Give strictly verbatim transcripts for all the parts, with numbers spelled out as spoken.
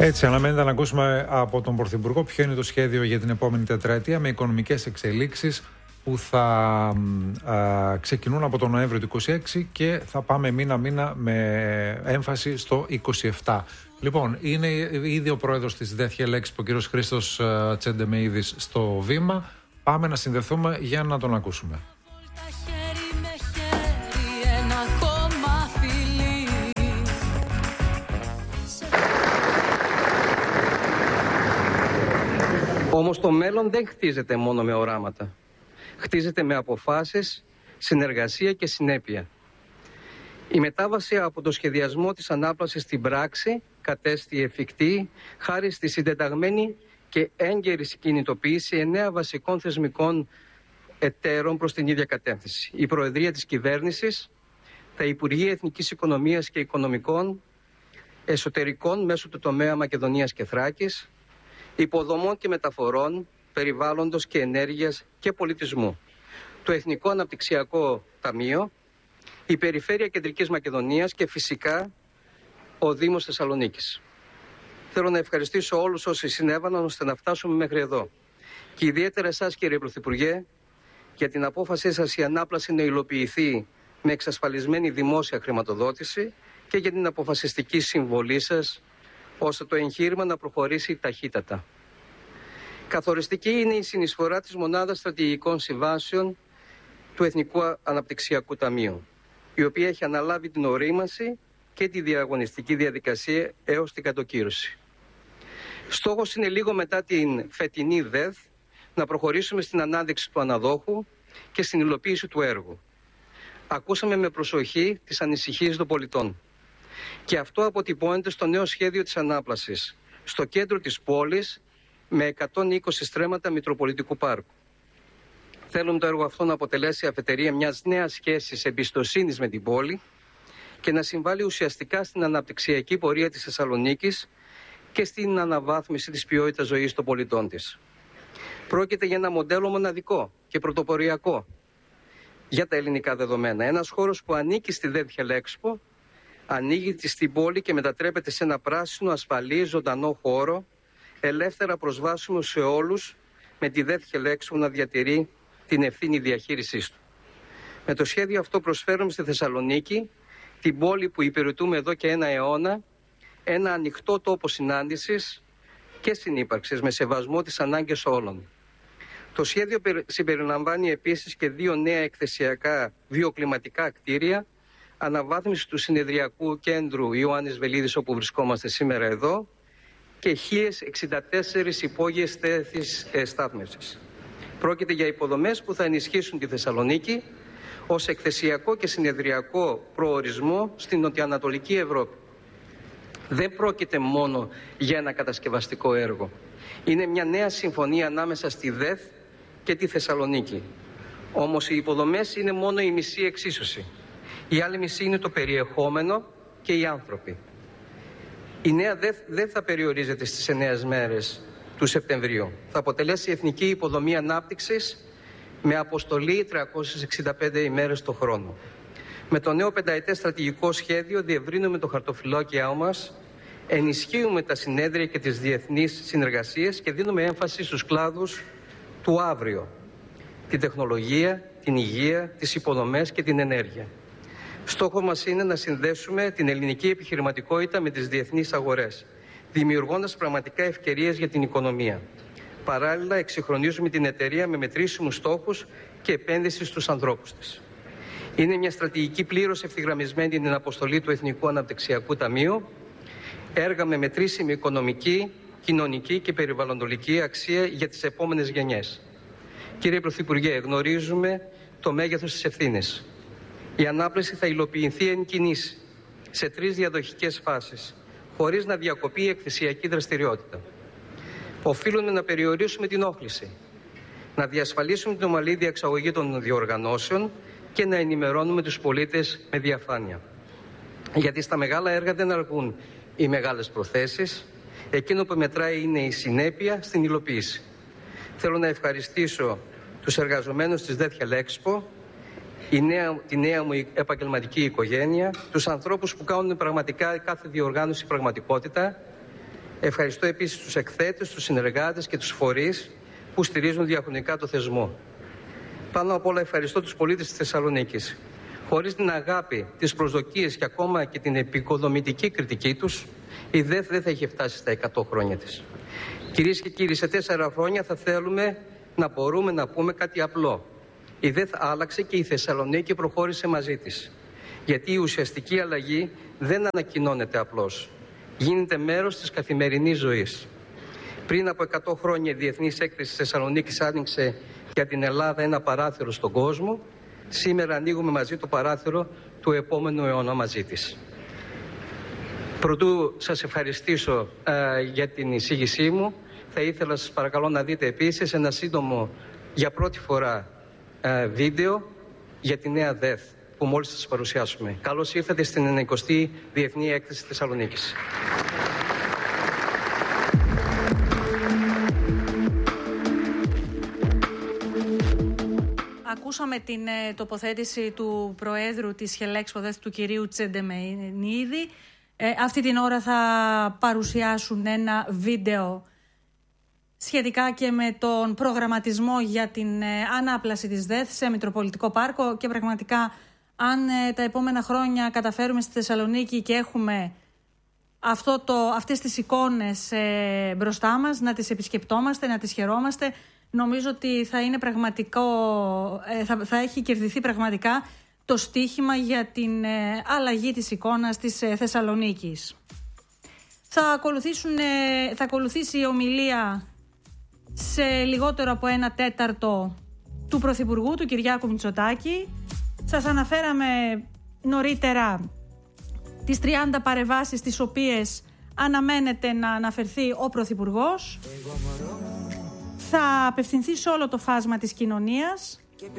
Έτσι, αναμένεται να ακούσουμε από τον Πρωθυπουργό ποιο είναι το σχέδιο για την επόμενη τετραετία με οικονομικές εξελίξεις που θα α, ξεκινούν από τον Νοέμβριο του είκοσι έξι και θα πάμε μήνα-μήνα με έμφαση στο είκοσι επτά. Λοιπόν, είναι ήδη ο πρόεδρος της Death Expo, ο κύριος Χρήστος Τσεντεμεΐδης, στο βήμα. Πάμε να συνδεθούμε για να τον ακούσουμε. Όμως το μέλλον δεν χτίζεται μόνο με οράματα. Χτίζεται με αποφάσεις, συνεργασία και συνέπεια. Η μετάβαση από το σχεδιασμό της ανάπλασης στην πράξη κατέστη εφικτή χάρη στη συντεταγμένη και έγκαιρη κινητοποίηση εννέα βασικών θεσμικών εταίρων προς την ίδια κατεύθυνση. Η Προεδρία της Κυβέρνησης, τα Υπουργεία Εθνικής Οικονομίας και Οικονομικών, Εσωτερικών μέσω του τομέα Μακεδονίας και Θράκης, Υποδομών και Μεταφορών, Περιβάλλοντος και Ενέργειας και Πολιτισμού, το Εθνικό Αναπτυξιακό Ταμείο, η Περιφέρεια Κεντρικής Μακεδονίας και φυσικά ο Δήμος Θεσσαλονίκης. Θέλω να ευχαριστήσω όλους όσοι συνέβαλαν ώστε να φτάσουμε μέχρι εδώ. Και ιδιαίτερα εσάς, κύριε Πρωθυπουργέ, για την απόφασή σας η ανάπλαση να υλοποιηθεί με εξασφαλισμένη δημόσια χρηματοδότηση και για την αποφασιστική συμβολή σας ώστε το εγχείρημα να προχωρήσει ταχύτατα. Καθοριστική είναι η συνεισφορά της Μονάδας Στρατηγικών Συμβάσεων του Εθνικού Αναπτυξιακού Ταμείου, η οποία έχει αναλάβει την ορίμαση και τη διαγωνιστική διαδικασία έως την κατοκύρωση. Στόχος είναι λίγο μετά την φετινή ΔΕΘ να προχωρήσουμε στην ανάδειξη του αναδόχου και στην υλοποίηση του έργου. Ακούσαμε με προσοχή τις ανησυχίες των πολιτών. Και αυτό αποτυπώνεται στο νέο σχέδιο της ανάπλασης, στο κέντρο της πόλης, με εκατόν είκοσι στρέμματα Μητροπολιτικού Πάρκου. Θέλουμε το έργο αυτό να αποτελέσει αφετηρία μιας νέας σχέσης εμπιστοσύνης με την πόλη και να συμβάλλει ουσιαστικά στην αναπτυξιακή πορεία της Θεσσαλονίκης και στην αναβάθμιση της ποιότητας ζωής των πολιτών της. Πρόκειται για ένα μοντέλο μοναδικό και πρωτοποριακό για τα ελληνικά δεδομένα. Ένας χώρος που ανήκει στη Death Expo, ανοίγει στην πόλη και μετατρέπεται σε ένα πράσινο, ασφαλή, ζωντανό χώρο, ελεύθερα προσβάσιμο σε όλους, με τη Death Expo να διατηρεί την ευθύνη διαχείρισής του. Με το σχέδιο αυτό προσφέρουμε στη Θεσσαλονίκη, την πόλη που υπηρετούμε εδώ και ένα αιώνα, ένα ανοιχτό τόπο συνάντησης και συνύπαρξης με σεβασμό τις ανάγκες όλων. Το σχέδιο συμπεριλαμβάνει επίσης και δύο νέα εκθεσιακά βιοκλιματικά κτίρια, αναβάθμιση του συνεδριακού κέντρου Ιωάννης Βελίδης, όπου βρισκόμαστε σήμερα εδώ, και χίλιες εξήντα τέσσερις υπόγειες θέσεις στάθμευσης. Πρόκειται για υποδομές που θα ενισχύσουν τη Θεσσαλονίκη ως εκθεσιακό και συνεδριακό προορισμό στην νοτιοανατολική Ευρώπη. Δεν πρόκειται μόνο για ένα κατασκευαστικό έργο. Είναι μια νέα συμφωνία ανάμεσα στη ΔΕΘ και τη Θεσσαλονίκη. Όμως οι υποδομές είναι μόνο η μισή εξίσωση. Η άλλη μισή είναι το περιεχόμενο και οι άνθρωποι. Η νέα ΔΕΘ δεν θα περιορίζεται στις εννέα μέρες του Σεπτεμβρίου. Θα αποτελέσει εθνική υποδομή ανάπτυξης με αποστολή τριακόσιες εξήντα πέντε ημέρες το χρόνο. Με το νέο πενταετές στρατηγικό σχέδιο διευρύνουμε το χαρτοφυλάκιό μας, ενισχύουμε τα συνέδρια και τις διεθνείς συνεργασίες και δίνουμε έμφαση στους κλάδους του αύριο. Την τεχνολογία, την υγεία, τις υποδομές και την ενέργεια. Στόχο μας είναι να συνδέσουμε την ελληνική επιχειρηματικότητα με τις διεθνείς αγορές, δημιουργώντας πραγματικά ευκαιρίες για την οικονομία. Παράλληλα, εξυγχρονίζουμε την εταιρεία με μετρήσιμους στόχους και επένδυση στους ανθρώπους της. Είναι μια στρατηγική πλήρως ευθυγραμμισμένη την αποστολή του Εθνικού Αναπτυξιακού Ταμείου, έργα με μετρήσιμη οικονομική, κοινωνική και περιβαλλοντολική αξία για τις επόμενες γενιές. Κύριε Πρωθυπουργέ, γνωρίζουμε το μέγεθος της ευθύνης. Η ανάπλαση θα υλοποιηθεί εν κινήσει, σε τρεις διαδοχικές φάσεις, χωρίς να διακοπεί η εκθεσιακή δραστηριότητα. Οφείλουμε να περιορίσουμε την όχληση, να διασφαλίσουμε την ομαλή διαξαγωγή των διοργανώσεων και να ενημερώνουμε τους πολίτες με διαφάνεια. Γιατί στα μεγάλα έργα δεν αρκούν οι μεγάλες προθέσεις, εκείνο που μετράει είναι η συνέπεια στην υλοποίηση. Θέλω να ευχαριστήσω τους εργαζομένους της Death Expo, η νέα, τη νέα μου επαγγελματική οικογένεια, τους ανθρώπους που κάνουν πραγματικά κάθε διοργάνωση πραγματικότητα Ευχαριστώ επίσης τους εκθέτες, τους συνεργάτες και τους φορείς που στηρίζουν διαχρονικά το θεσμό. Πάνω απ' όλα ευχαριστώ τους πολίτες της Θεσσαλονίκης. Χωρίς την αγάπη, τις προσδοκίες και ακόμα και την επικοδομητική κριτική τους, η ΔΕΘ δεν θα είχε φτάσει στα εκατό χρόνια της. Κυρίες και κύριοι, σε τέσσερα χρόνια θα θέλουμε να μπορούμε να πούμε κάτι απλό. Η ΔΕΘ άλλαξε και η Θεσσαλονίκη προχώρησε μαζί της. Γιατί η ουσιαστική αλλαγή δεν ανακοινώνεται απλώς. Γίνεται μέρος της καθημερινής ζωής. Πριν από εκατό χρόνια η Διεθνής Έκθεση της Θεσσαλονίκης άνοιξε για την Ελλάδα ένα παράθυρο στον κόσμο. Σήμερα ανοίγουμε μαζί το παράθυρο του επόμενου αιώνα μαζί της. Προτού σας ευχαριστήσω ε, για την εισήγησή μου, θα ήθελα σας παρακαλώ να δείτε επίσης ένα σύντομο για πρώτη φορά ε, βίντεο για τη νέα ΔΕΘ που μόλις θα σας παρουσιάσουμε. Καλώς ήρθατε στην ενενηκοστή Διεθνή Έκθεση Θεσσαλονίκης. Ακούσαμε την ε, τοποθέτηση του Προέδρου της Χελέξπο ΔΕΘ, του κυρίου Τσεντεμενίδη. Ε, αυτή την ώρα θα παρουσιάσουν ένα βίντεο σχετικά και με τον προγραμματισμό για την ε, ανάπλαση της ΔΕΘ σε Μητροπολιτικό Πάρκο και πραγματικά αν ε, τα επόμενα χρόνια καταφέρουμε στη Θεσσαλονίκη και έχουμε αυτό το, αυτές τις εικόνες ε, μπροστά μας, να τις επισκεπτόμαστε, να τις χαιρόμαστε, νομίζω ότι θα είναι πραγματικό, ε, θα, θα έχει κερδιθεί πραγματικά το στίχημα για την ε, αλλαγή της εικόνας της ε, Θεσσαλονίκης. Θα, ακολουθήσουν, ε, θα ακολουθήσει η ομιλία σε λιγότερο από ένα τέταρτο του Πρωθυπουργού, του Κυριάκου Μητσοτάκη. Σας αναφέραμε νωρίτερα τις τριάντα παρεμβάσεις τις οποίες αναμένεται να αναφερθεί ο Πρωθυπουργός. Θα απευθυνθεί σε όλο το φάσμα της κοινωνίας.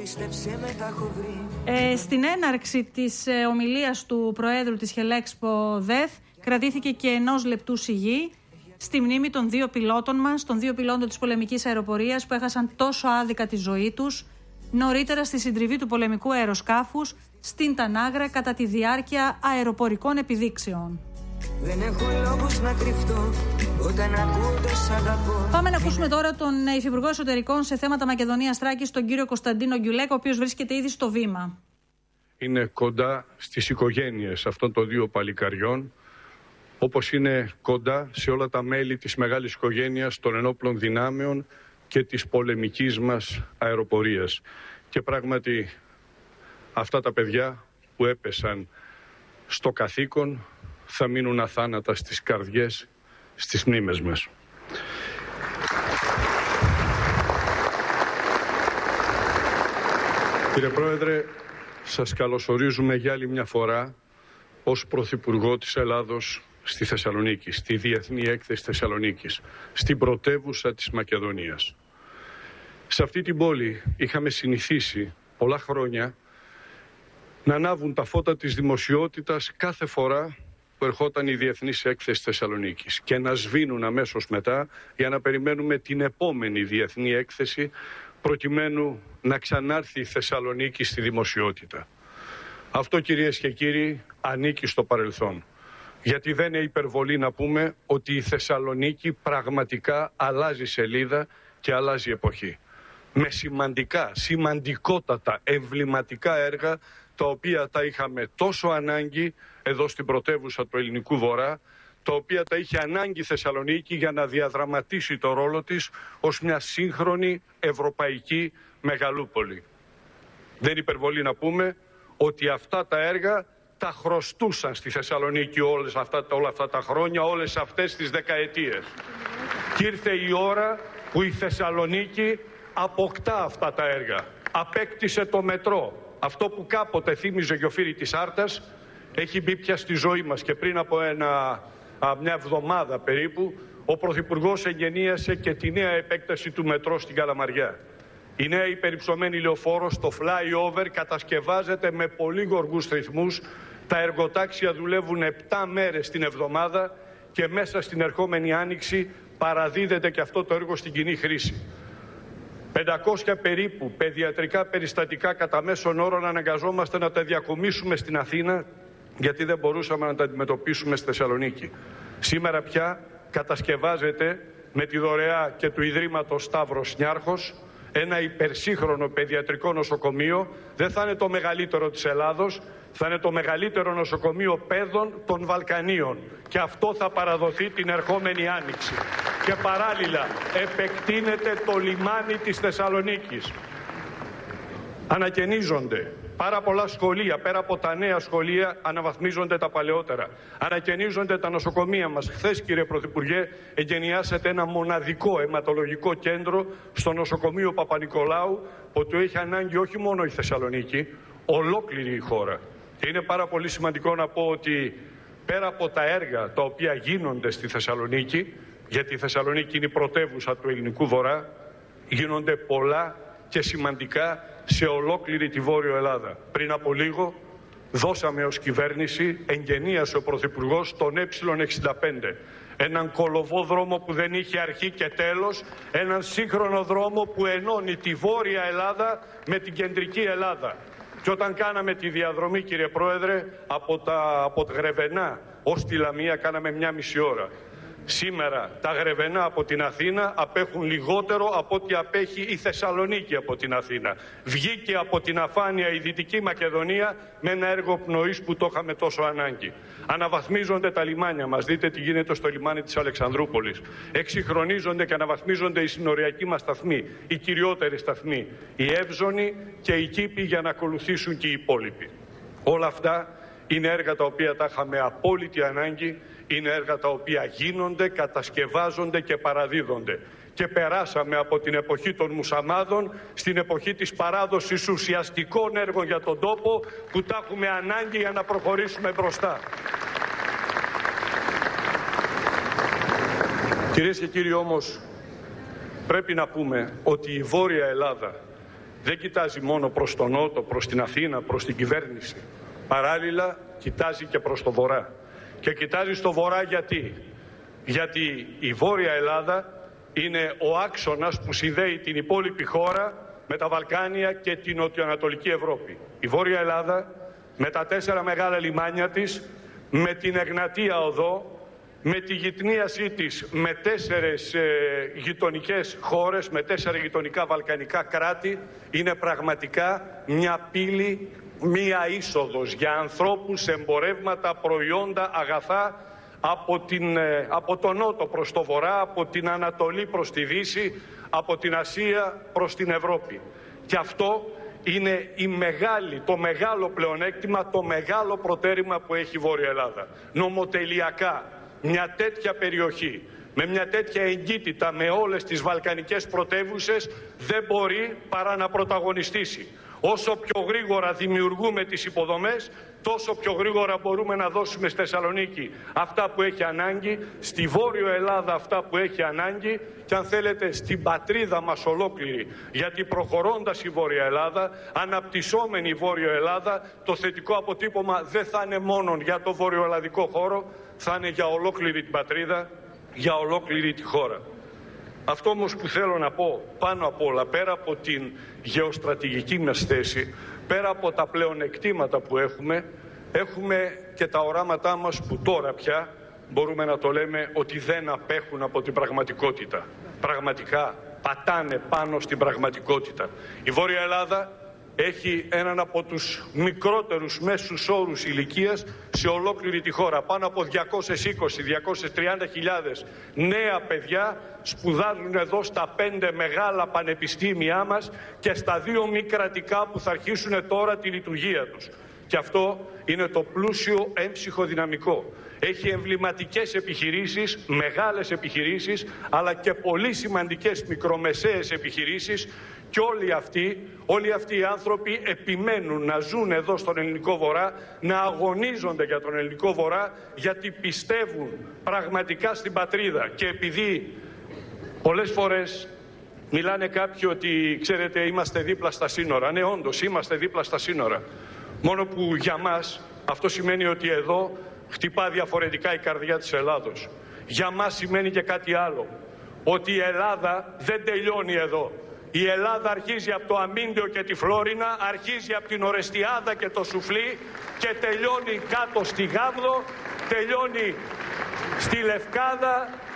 Ε, στην έναρξη της ε, ομιλίας του Προέδρου της Χελέξπο ΔΕΘ κρατήθηκε και ενός λεπτού σιγή στη μνήμη των δύο πιλότων μας, των δύο πιλότων της πολεμικής αεροπορίας που έχασαν τόσο άδικα τη ζωή τους νωρίτερα στη συντριβή του πολεμικού αεροσκάφους στην Τανάγρα κατά τη διάρκεια αεροπορικών επιδείξεων. Δεν έχω λόγους να κρυφτώ όταν ακούω το σ' αγαπώ. Πάμε να ακούσουμε τώρα τον Υφυπουργό Εσωτερικών σε θέματα Μακεδονίας Θράκης, τον κύριο Κωνσταντίνο Γκιουλέκο, ο οποίος βρίσκεται ήδη στο βήμα. Είναι κοντά στις οικογένειες αυτών των δύο παλικαριών, όπως είναι κοντά σε όλα τα μέλη της μεγάλης οικογένειας των ενόπλων δυνάμεων και της πολεμικής μας αεροπορίας. Και πράγματι αυτά τα παιδιά που έπεσαν στο καθήκον θα μείνουν αθάνατα στις καρδιές, στις μνήμες μας. Κύριε Πρόεδρε, σας καλωσορίζουμε για άλλη μια φορά ως Πρωθυπουργό της Ελλάδος στη Θεσσαλονίκη, στη Διεθνή Έκθεση Θεσσαλονίκης, στην πρωτεύουσα της Μακεδονίας. Σε αυτή την πόλη είχαμε συνηθίσει πολλά χρόνια να ανάβουν τα φώτα της δημοσιότητας κάθε φορά που ερχόταν η Διεθνής Έκθεση Θεσσαλονίκης και να σβήνουν αμέσως μετά για να περιμένουμε την επόμενη Διεθνή Έκθεση προκειμένου να ξανάρθει η Θεσσαλονίκη στη δημοσιότητα. Αυτό, κυρίες και κύριοι, ανήκει στο παρελθόν. Γιατί δεν είναι υπερβολή να πούμε ότι η Θεσσαλονίκη πραγματικά αλλάζει σελίδα και αλλάζει εποχή. Με σημαντικά, σημαντικότατα, εμβληματικά έργα τα οποία τα είχαμε τόσο ανάγκη εδώ στην πρωτεύουσα του Ελληνικού Βορρά, τα οποία τα είχε ανάγκη η Θεσσαλονίκη για να διαδραματίσει το ρόλο της ως μια σύγχρονη ευρωπαϊκή μεγαλούπολη. Δεν υπερβολή να πούμε ότι αυτά τα έργα τα χρωστούσαν στη Θεσσαλονίκη όλες αυτά, όλα αυτά τα χρόνια, όλες αυτές τις δεκαετίες. Και ήρθε η ώρα που η Θεσσαλονίκη αποκτά αυτά τα έργα. Απέκτησε το μετρό. Αυτό που κάποτε θύμιζε Γιοφύρι της Άρτας έχει μπει πια στη ζωή μας και πριν από ένα, μια εβδομάδα περίπου ο Πρωθυπουργός εγγενίασε και τη νέα επέκταση του μετρό στην Καλαμαριά. Η νέα υπερυψωμένη λεωφόρος, το flyover, κατασκευάζεται με πολύ γοργούς ρυθμούς. Τα εργοτάξια δουλεύουν επτά μέρες την εβδομάδα και μέσα στην ερχόμενη άνοιξη παραδίδεται και αυτό το έργο στην κοινή χρήση. πεντακόσια περίπου παιδιατρικά περιστατικά κατά μέσον όρο αναγκαζόμαστε να τα διακομίσουμε στην Αθήνα γιατί δεν μπορούσαμε να τα αντιμετωπίσουμε στη Θεσσαλονίκη. Σήμερα πια κατασκευάζεται με τη δωρεά και του Ιδρύματος Σταύρος Νιάρχος ένα υπερσύγχρονο παιδιατρικό νοσοκομείο. Δεν θα είναι το μεγαλύτερο της Ελλάδος, θα είναι το μεγαλύτερο νοσοκομείο παιδών των Βαλκανίων. Και αυτό θα παραδοθεί την ερχόμενη Άνοιξη. Και παράλληλα επεκτείνεται το λιμάνι της Θεσσαλονίκης. Ανακαινίζονται πάρα πολλά σχολεία, πέρα από τα νέα σχολεία αναβαθμίζονται τα παλαιότερα. Ανακαινίζονται τα νοσοκομεία μας. Χθες, κύριε Πρωθυπουργέ, εγκαινιάσατε ένα μοναδικό αιματολογικό κέντρο στο νοσοκομείο Παπα-Νικολάου, που το έχει ανάγκη όχι μόνο η Θεσσαλονίκη, ολόκληρη η χώρα. Και είναι πάρα πολύ σημαντικό να πω ότι πέρα από τα έργα τα οποία γίνονται στη Θεσσαλονίκη, γιατί η Θεσσαλονίκη είναι η πρωτεύουσα του ελληνικού βορρά, γίνονται πολλά και σημαντικά σε ολόκληρη τη Βόρειο Ελλάδα. Πριν από λίγο δώσαμε ως κυβέρνηση, εγγενίασε ο Πρωθυπουργός τον Ε εξήντα πέντε. Έναν κολοβόδρομο που δεν είχε αρχή και τέλος, έναν σύγχρονο δρόμο που ενώνει τη Βόρεια Ελλάδα με την Κεντρική Ελλάδα. Και όταν κάναμε τη διαδρομή, κύριε Πρόεδρε, από τα, από τα Γρεβενά ως τη Λαμία κάναμε μια μισή ώρα. Σήμερα τα Γρεβενά από την Αθήνα απέχουν λιγότερο από ό,τι απέχει η Θεσσαλονίκη από την Αθήνα. Βγήκε από την αφάνεια η Δυτική Μακεδονία με ένα έργο πνοής που το είχαμε τόσο ανάγκη. Αναβαθμίζονται τα λιμάνια μας. Δείτε τι γίνεται στο λιμάνι της Αλεξανδρούπολης. Εξυγχρονίζονται και αναβαθμίζονται οι συνοριακοί μας σταθμοί, οι κυριότεροι σταθμοί, η Εύζωνη και οι Κήποι, για να ακολουθήσουν και οι υπόλοιποι. Όλα αυτά είναι έργα τα οποία τα είχαμε απόλυτη ανάγκη. Είναι έργα τα οποία γίνονται, κατασκευάζονται και παραδίδονται. Και περάσαμε από την εποχή των Μουσαμάδων στην εποχή της παράδοσης ουσιαστικών έργων για τον τόπο, που τα έχουμε ανάγκη για να προχωρήσουμε μπροστά. Κυρίες και κύριοι, όμως, πρέπει να πούμε ότι η Βόρεια Ελλάδα δεν κοιτάζει μόνο προς τον Νότο, προς την Αθήνα, προς την κυβέρνηση. Παράλληλα, κοιτάζει και προς το Βορρά. Και κοιτάζει στο Βορρά γιατί. Γιατί η Βόρεια Ελλάδα είναι ο άξονας που συνδέει την υπόλοιπη χώρα με τα Βαλκάνια και την νοτιοανατολική Ευρώπη. Η Βόρεια Ελλάδα με τα τέσσερα μεγάλα λιμάνια της, με την Εγνατία Οδό, με τη γυτνίασή της με τέσσερες ε, γειτονικές χώρες, με τέσσερα γειτονικά βαλκανικά κράτη, είναι πραγματικά μια πύλη, μία είσοδος για ανθρώπους, εμπορεύματα, προϊόντα, αγαθά από, την, από τον νότο προς το βορρά, από την Ανατολή προς τη Δύση, από την Ασία προς την Ευρώπη. Και αυτό είναι η μεγάλη, το μεγάλο πλεονέκτημα, το μεγάλο προτέρημα που έχει η Βόρεια Ελλάδα. Νομοτελειακά, μια τέτοια περιοχή, με μια τέτοια εγκύτητα με όλες τις βαλκανικές πρωτεύουσες, δεν μπορεί παρά να πρωταγωνιστήσει. Όσο πιο γρήγορα δημιουργούμε τις υποδομές, τόσο πιο γρήγορα μπορούμε να δώσουμε στη Θεσσαλονίκη αυτά που έχει ανάγκη, στη Βόρειο Ελλάδα αυτά που έχει ανάγκη και αν θέλετε στην πατρίδα μας ολόκληρη. Γιατί προχωρώντας η Βόρεια Ελλάδα, αναπτυσσόμενη η Βόρεια Ελλάδα, το θετικό αποτύπωμα δεν θα είναι μόνο για το βορειοελλαδικό χώρο, θα είναι για ολόκληρη την πατρίδα, για ολόκληρη τη χώρα. Αυτό όμως που θέλω να πω πάνω απ' όλα, πέρα από την γεωστρατηγική μας θέση, πέρα από τα πλεονεκτήματα που έχουμε, έχουμε και τα οράματά μας που τώρα πια μπορούμε να το λέμε ότι δεν απέχουν από την πραγματικότητα. Πραγματικά πατάνε πάνω στην πραγματικότητα. Η Βόρεια Ελλάδα έχει έναν από τους μικρότερους μέσους όρους ηλικίας σε ολόκληρη τη χώρα. Πάνω από διακόσιες είκοσι με διακόσιες τριάντα χιλιάδες νέα παιδιά σπουδάζουν εδώ στα πέντε μεγάλα πανεπιστήμια μας και στα δύο μη κρατικά που θα αρχίσουν τώρα τη λειτουργία τους. Και αυτό είναι το πλούσιο έμψυχο δυναμικό. Έχει εμβληματικές επιχειρήσεις, μεγάλες επιχειρήσεις, αλλά και πολύ σημαντικές μικρομεσαίες επιχειρήσεις. Και όλοι αυτοί, όλοι αυτοί οι άνθρωποι επιμένουν να ζουν εδώ στον ελληνικό βορρά, να αγωνίζονται για τον ελληνικό βορρά, γιατί πιστεύουν πραγματικά στην πατρίδα. Και επειδή πολλές φορές μιλάνε κάποιοι ότι, ξέρετε, είμαστε δίπλα στα σύνορα. Ναι, όντως, είμαστε δίπλα στα σύνορα. Μόνο που για μας αυτό σημαίνει ότι εδώ χτυπά διαφορετικά η καρδιά της Ελλάδος. Για μας σημαίνει και κάτι άλλο. Ότι η Ελλάδα δεν τελειώνει εδώ. Η Ελλάδα αρχίζει από το Αμίντιο και τη Φλόρινα, αρχίζει από την Ορεστιάδα και το Σουφλί και τελειώνει κάτω στη Γάβδο, τελειώνει στη Λευκάδα,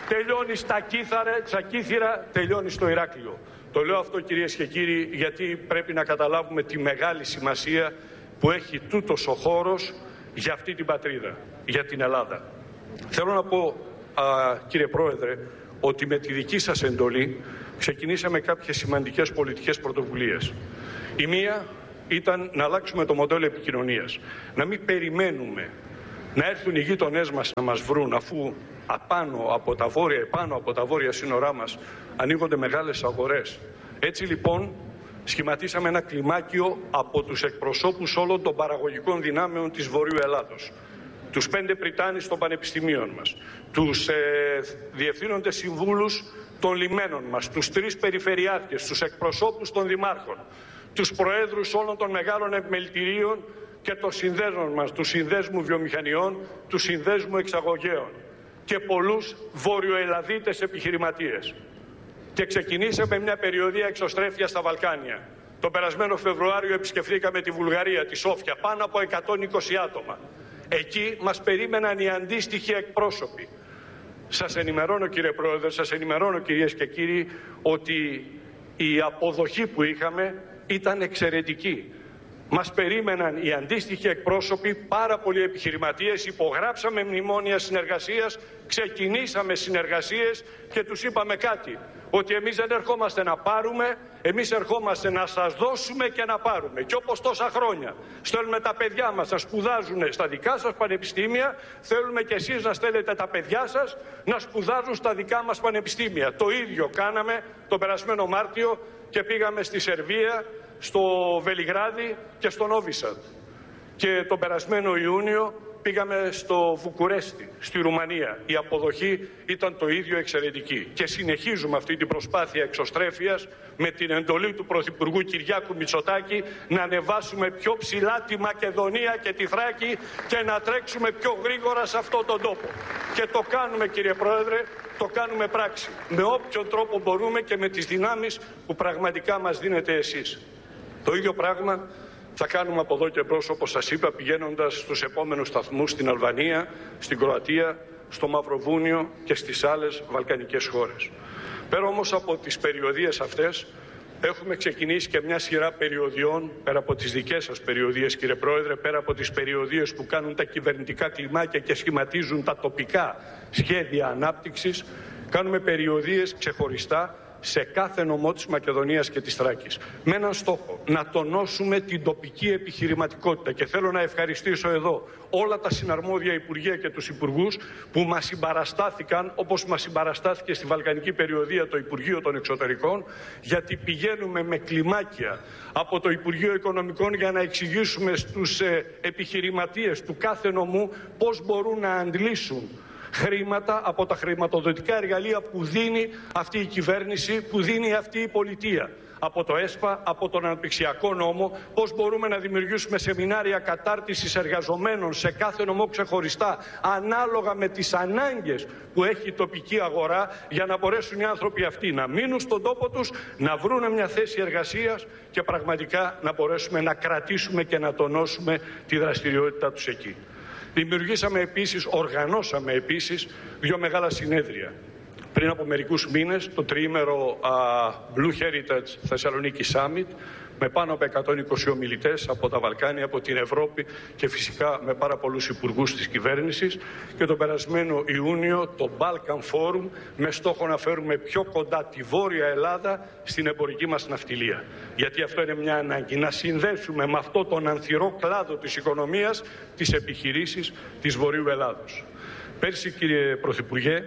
τελειώνει στα Κύθαρα, στα Κύθυρα, τελειώνει στο Ηράκλειο. Το λέω αυτό, κυρίες και κύριοι, γιατί πρέπει να καταλάβουμε τη μεγάλη σημασία που έχει τούτος ο χώρος για αυτή την πατρίδα, για την Ελλάδα. Θέλω να πω, α, κύριε Πρόεδρε, ότι με τη δική σας εντολή ξεκινήσαμε κάποιες σημαντικές πολιτικές πρωτοβουλίες. Η μία ήταν να αλλάξουμε το μοντέλο επικοινωνίας. Να μην περιμένουμε να έρθουν οι γείτονές μας να μας βρουν, αφού απάνω από τα βόρεια, επάνω από τα βόρεια σύνορά μας ανοίγονται μεγάλες αγορές. Έτσι λοιπόν σχηματίσαμε ένα κλιμάκιο από τους εκπροσώπους όλων των παραγωγικών δυνάμεων της Βορείου Ελλάδος, τους πέντε πριτάνεις των πανεπιστημίων μας, τους ε, διευθύνοντες συμβούλους των λιμένων μας, τους τρεις περιφερειάρχες, τους εκπροσώπους των δημάρχων, τους προέδρους όλων των μεγάλων επιμελητηρίων και των συνδέσμων μας, του Συνδέσμου Βιομηχανιών, του Συνδέσμου Εξαγωγέων και πολλούς βορειοελλαδίτες επιχειρηματίες. Και ξεκινήσαμε μια περιοδεία εξωστρέφειας στα Βαλκάνια. Το περασμένο Φεβρουάριο επισκεφθήκαμε τη Βουλγαρία, τη Σόφια, πάνω από εκατόν είκοσι άτομα. Εκεί μας περίμεναν οι αντίστοιχοι εκπρόσωποι. Σας ενημερώνω, κύριε Πρόεδρε, σας ενημερώνω, κυρίες και κύριοι, ότι η αποδοχή που είχαμε ήταν εξαιρετική. Μας περίμεναν οι αντίστοιχοι εκπρόσωποι, πάρα πολλοί επιχειρηματίες, υπογράψαμε μνημόνια συνεργασίας, ξεκινήσαμε συνεργασίες και τους είπαμε κάτι, ότι εμείς δεν ερχόμαστε να πάρουμε, εμείς ερχόμαστε να σας δώσουμε και να πάρουμε. Και όπως τόσα χρόνια στέλνουμε τα παιδιά μας να σπουδάζουν στα δικά σας πανεπιστήμια, θέλουμε και εσείς να στέλνετε τα παιδιά σας να σπουδάζουν στα δικά μας πανεπιστήμια. Το ίδιο κάναμε τον περασμένο Μάρτιο και πήγαμε στη Σερβία, στο Βελιγράδι και στο Νόβισαντ. Και τον περασμένο Ιούνιο πήγαμε στο Βουκουρέστι, στη Ρουμανία. Η αποδοχή ήταν το ίδιο εξαιρετική. Και συνεχίζουμε αυτή την προσπάθεια εξωστρέφειας με την εντολή του Πρωθυπουργού Κυριάκου Μητσοτάκη να ανεβάσουμε πιο ψηλά τη Μακεδονία και τη Θράκη και να τρέξουμε πιο γρήγορα σε αυτόν τον τόπο. Και το κάνουμε, κύριε Πρόεδρε, το κάνουμε πράξη. Με όποιον τρόπο μπορούμε και με τις δυνάμεις που πραγματικά μας δίνετε εσείς. Το ίδιο πράγμα θα κάνουμε από εδώ και μπρος, όπως σας είπα, πηγαίνοντας στους επόμενους σταθμούς στην Αλβανία, στην Κροατία, στο Μαυροβούνιο και στις άλλες βαλκανικές χώρες. Πέρα όμως από τις περιοδίες αυτές, έχουμε ξεκινήσει και μια σειρά περιοδιών, πέρα από τις δικές σας περιοδίες, κύριε Πρόεδρε, πέρα από τις περιοδίες που κάνουν τα κυβερνητικά κλιμάκια και σχηματίζουν τα τοπικά σχέδια ανάπτυξης, κάνουμε περιοδίες ξεχωριστά σε κάθε νομό της Μακεδονίας και της Θράκης. Με έναν στόχο, να τονώσουμε την τοπική επιχειρηματικότητα. Και θέλω να ευχαριστήσω εδώ όλα τα συναρμόδια υπουργεία και τους υπουργούς που μας συμπαραστάθηκαν, όπως μας συμπαραστάθηκε στη Βαλκανική Περιοδία το Υπουργείο των Εξωτερικών, γιατί πηγαίνουμε με κλιμάκια από το Υπουργείο Οικονομικών για να εξηγήσουμε στους ε, επιχειρηματίες του κάθε νομού πώς μπορούν να αντλήσουν χρήματα από τα χρηματοδοτικά εργαλεία που δίνει αυτή η κυβέρνηση, που δίνει αυτή η πολιτεία. Από το ΕΣΠΑ, από τον Αναπτυξιακό Νόμο, πώς μπορούμε να δημιουργήσουμε σεμινάρια κατάρτισης εργαζομένων σε κάθε νομό ξεχωριστά, ανάλογα με τις ανάγκες που έχει η τοπική αγορά, για να μπορέσουν οι άνθρωποι αυτοί να μείνουν στον τόπο τους, να βρουν μια θέση εργασίας και πραγματικά να μπορέσουμε να κρατήσουμε και να τονώσουμε τη δραστηριότητά τους εκεί. Δημιουργήσαμε επίσης, οργανώσαμε επίσης δύο μεγάλα συνέδρια. Πριν από μερικούς μήνες, το τριήμερο uh, Blue Heritage Θεσσαλονίκη Summit, με πάνω από εκατόν είκοσι ομιλητές από τα Βαλκάνια, από την Ευρώπη και φυσικά με πάρα πολλούς υπουργούς της κυβέρνησης, και τον περασμένο Ιούνιο το Balkan Forum, με στόχο να φέρουμε πιο κοντά τη Βόρεια Ελλάδα στην εμπορική μας ναυτιλία. Γιατί αυτό είναι μια ανάγκη, να συνδέσουμε με αυτό τον ανθυρό κλάδο της οικονομίας τις επιχειρήσεις της Βορείου Ελλάδος. Πέρσι, κύριε Πρωθυπουργέ,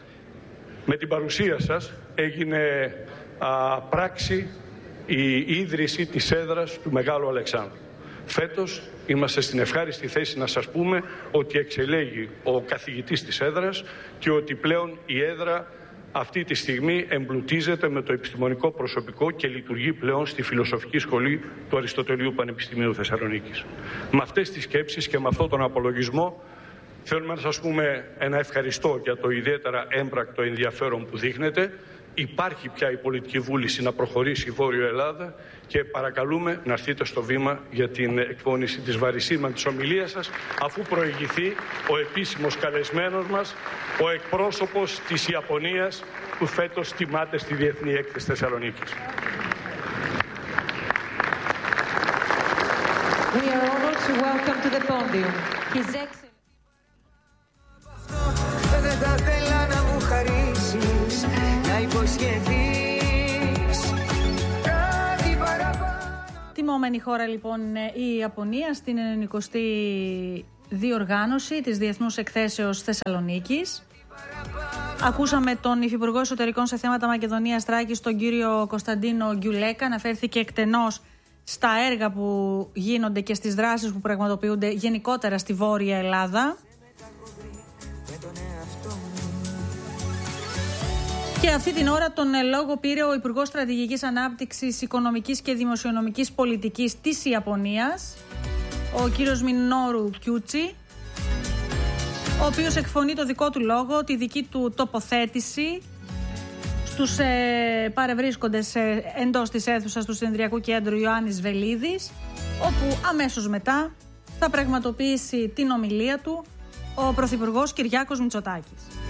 με την παρουσία σας έγινε α, πράξη η ίδρυση της έδρας του Μεγάλου Αλεξάνδρου. Φέτος είμαστε στην ευχάριστη θέση να σας πούμε ότι εξελέγει ο καθηγητής της έδρας και ότι πλέον η έδρα αυτή τη στιγμή εμπλουτίζεται με το επιστημονικό προσωπικό και λειτουργεί πλέον στη Φιλοσοφική Σχολή του Αριστοτελείου Πανεπιστημίου Θεσσαλονίκης. Με αυτές τις σκέψεις και με αυτόν τον απολογισμό θέλουμε να σας πούμε ένα ευχαριστώ για το ιδιαίτερα έμπρακτο ενδιαφέρον που δείχνετε. υπάρχει πια η πολιτική βούληση να προχωρήσει η Βόρειο Ελλάδα και παρακαλούμε να έρθετε στο βήμα για την εκφώνηση της βαρισίμαντης ομιλίας σας, αφού προηγηθεί ο επίσημος καλεσμένος μας, ο εκπρόσωπος της Ιαπωνίας, που φέτος τιμάται στη Διεθνή Έκθεση Θεσσαλονίκης. We are honored to welcome to the podium His Excellency. Δεν θα θέλα να μου χαρίσεις, να υποσχεθείς κάτι παραπάνω. Τιμόμενη χώρα λοιπόν είναι η Ιαπωνία στην ενενηκοστή διοργάνωση της Διεθνούς Εκθέσεως Θεσσαλονίκης. Ακούσαμε τον Υφυπουργό Εσωτερικών σε θέματα Μακεδονίας Θράκης, τον κύριο Κωνσταντίνο Γκιουλέκα, αναφέρθηκε εκτενώς στα έργα που γίνονται και στις δράσεις που πραγματοποιούνται γενικότερα στη Βόρεια Ελλάδα. Και αυτή την ώρα τον λόγο πήρε ο Υπουργός Στρατηγικής Ανάπτυξης, Οικονομικής και Δημοσιονομικής Πολιτικής της Ιαπωνίας, ο κύριος Μινόρου Κιούτσι, ο οποίος εκφωνεί το δικό του λόγο, τη δική του τοποθέτηση στους ε, παρευρίσκοντες ε, εντός της αίθουσας του Συνεδριακού Κέντρου Ιωάννης Βελίδης, όπου αμέσως μετά θα πραγματοποιήσει την ομιλία του ο Πρωθυπουργός Κυριάκος Μητσοτάκης.